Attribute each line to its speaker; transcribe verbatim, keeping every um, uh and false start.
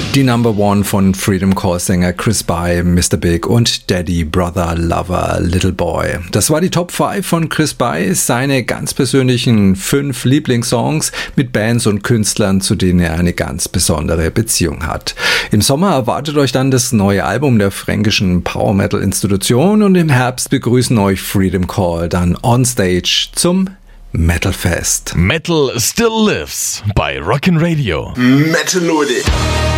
Speaker 1: Die Number One von Freedom Call-Sänger Chris Bai, Mister Big und Daddy, Brother, Lover, Little Boy. Das war die Top fünf von Chris Bai, seine ganz persönlichen fünf Lieblingssongs mit Bands und Künstlern, zu denen er eine ganz besondere Beziehung hat. Im Sommer erwartet euch dann das neue Album der fränkischen Power-Metal-Institution und im Herbst begrüßen euch Freedom Call dann on stage zum Metal Fest.
Speaker 2: Metal still lives bei Rockin' Radio.
Speaker 3: Metal Leute.